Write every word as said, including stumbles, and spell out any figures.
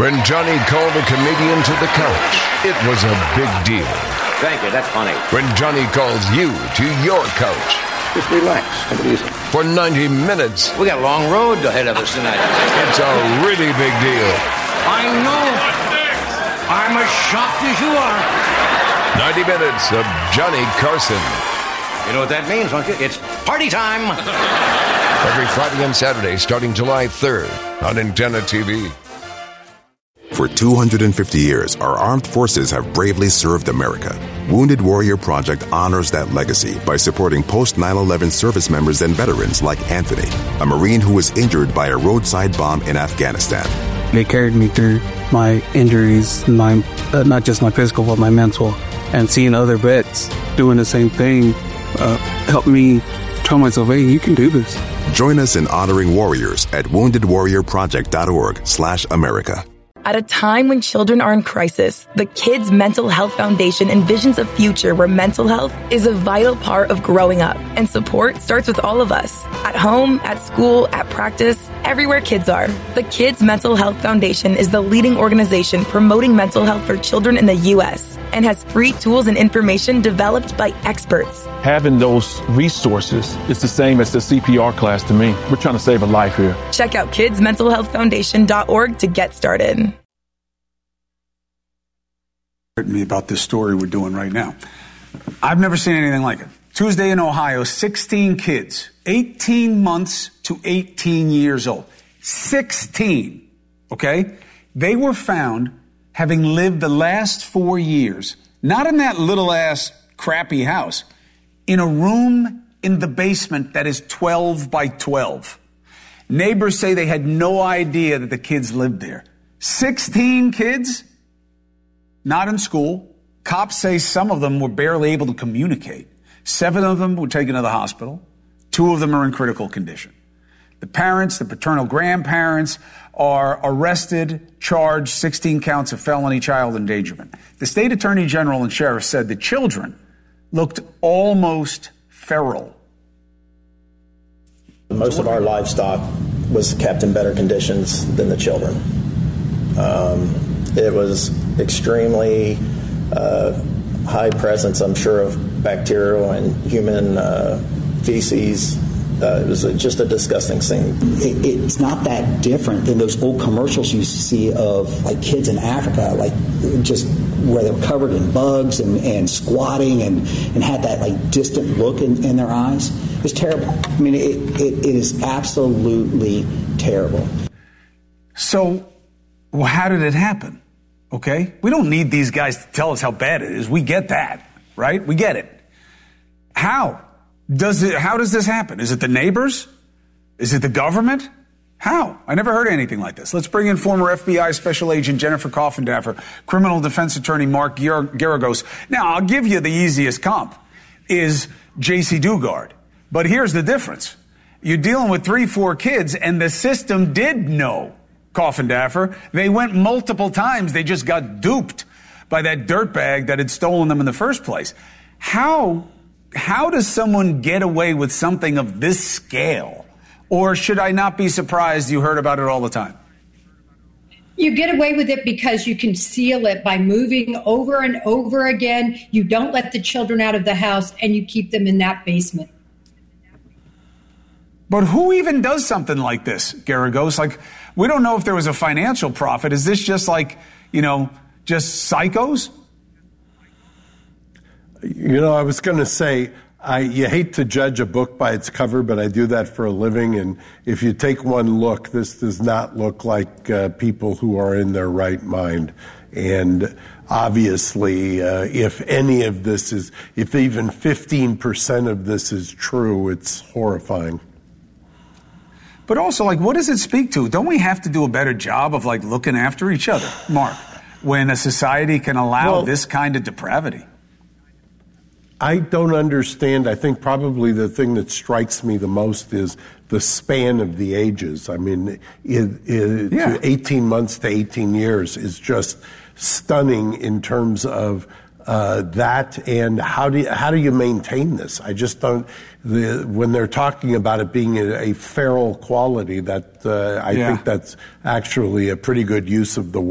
When Johnny called a comedian to the couch, it was a big deal. Thank you, that's funny. When Johnny calls you to your couch. Just relax, take it easy. For ninety minutes. We got a long road ahead of us tonight. It's a really big deal. I know. I'm as shocked as you are. ninety minutes of Johnny Carson. You know what that means, don't you? It's party time. Every Friday and Saturday starting July third on Antenna T V. For two hundred fifty years, our armed forces have bravely served America. Wounded Warrior Project honors that legacy by supporting post nine eleven service members and veterans like Anthony, a Marine who was injured by a roadside bomb in Afghanistan. They carried me through my injuries, my uh, not just my physical, but my mental. And seeing other vets doing the same thing uh, helped me tell myself, hey, you can do this. Join us in honoring warriors at wounded warrior project dot org slash America. At a time when children are in crisis, the Kids Mental Health Foundation envisions a future where mental health is a vital part of growing up, and support starts with all of us. At home, at school, at practice, everywhere kids are. The Kids Mental Health Foundation is the leading organization promoting mental health for children in the U S and has free tools and information developed by experts. Having those resources is the same as the C P R class to me. We're trying to save a life here. Check out kids mental health foundation dot org to get started. Me about this story we're doing right now. I've never seen anything like it. Tuesday in Ohio, sixteen kids, eighteen months to eighteen years old. sixteen, okay? They were found having lived the last four years, not in that little ass crappy house, in a room in the basement that is twelve by twelve. Neighbors say they had no idea that the kids lived there. sixteen kids? Not in school. Cops say some of them were barely able to communicate. Seven of them were taken to the hospital. Two of them are in critical condition. The parents, the paternal grandparents, are arrested, charged, sixteen counts of felony child endangerment. The state attorney general and sheriff said the children looked almost feral. Most of our livestock was kept in better conditions than the children. Um, it was extremely uh, high presence, I'm sure, of bacterial and human uh, feces. Uh, it was a, just a disgusting scene. It, it's not that different than those old commercials you see of like kids in Africa, like just where they were covered in bugs and, and squatting and, and had that like distant look in, in their eyes. It's terrible. I mean, it, it, it is absolutely terrible. So, well, how did it happen? Okay? We don't need these guys to tell us how bad it is. We get that, right? We get it. How? Does it, how does this happen? Is it the neighbors? Is it the government? How? I never heard anything like this. Let's bring in former F B I Special Agent Jennifer Coffindaffer, criminal defense attorney Mark Geragos. Now, I'll give you the easiest comp is J C Dugard. But here's the difference. You're dealing with three, four kids, and the system did know Coffindaffer. They went multiple times. They just got duped by that dirtbag that had stolen them in the first place. How, how does someone get away with something of this scale? Or should I not be surprised you heard about it all the time? You get away with it because you conceal it by moving over and over again. You don't let the children out of the house, and you keep them in that basement. But who even does something like this, Geragos? Like, we don't know if there was a financial profit. Is this just like, you know, just psychos? You know, I was going to say, I, you hate to judge a book by its cover, but I do that for a living. And if you take one look, this does not look like uh, people who are in their right mind. And obviously, uh, if any of this is, if even fifteen percent of this is true, it's horrifying. But also, like, what does it speak to? Don't we have to do a better job of, like, looking after each other, Mark, when a society can allow well, this kind of depravity? I don't understand. I think probably the thing that strikes me the most is the span of the ages. I mean, it, it, yeah. eighteen months to eighteen years is just stunning in terms of uh, that, and how do you, how do you maintain this? I just don't. The, when they're talking about it being a, a feral quality, that uh, I yeah. think that's actually a pretty good use of the word.